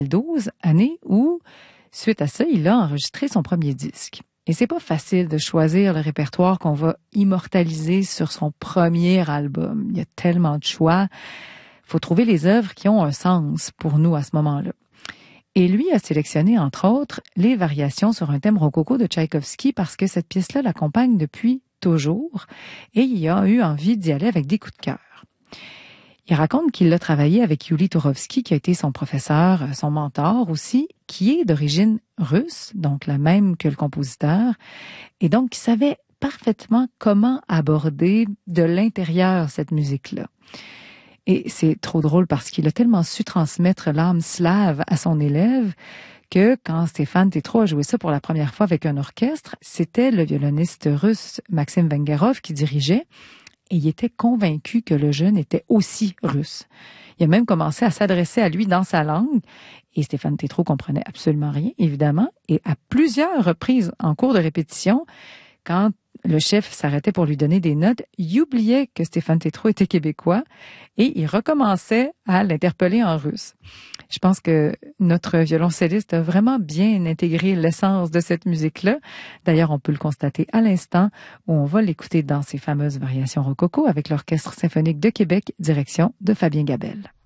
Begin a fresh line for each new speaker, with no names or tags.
2012, année où, suite à ça, il a enregistré son premier disque. Et c'est pas facile de choisir le répertoire qu'on va immortaliser sur son premier album. Il y a tellement de choix. Faut trouver les œuvres qui ont un sens pour nous à ce moment-là. Et lui a sélectionné, entre autres, les variations sur un thème rococo de Tchaïkovski parce que cette pièce-là l'accompagne depuis toujours et il a eu envie d'y aller avec des coups de cœur. Il raconte qu'il a travaillé avec Yuli Tourovsky, qui a été son professeur, son mentor aussi, qui est d'origine russe, donc la même que le compositeur, et donc qui savait parfaitement comment aborder de l'intérieur cette musique-là. Et c'est trop drôle parce qu'il a tellement su transmettre l'âme slave à son élève que quand Stéphane Tétrault a joué ça pour la première fois avec un orchestre, c'était le violoniste russe Maxime Vengerov qui dirigeait. Et il était convaincu que le jeune était aussi russe. Il a même commencé à s'adresser à lui dans sa langue. Et Stéphane Tétrault comprenait absolument rien, évidemment. Et à plusieurs reprises, en cours de répétition, quand le chef s'arrêtait pour lui donner des notes, il oubliait que Stéphane Tétrault était québécois et il recommençait à l'interpeller en russe. Je pense que notre violoncelliste a vraiment bien intégré l'essence de cette musique-là. D'ailleurs, on peut le constater à l'instant où on va l'écouter dans ses fameuses variations rococo avec l'Orchestre symphonique de Québec, direction de Fabien Gabelle.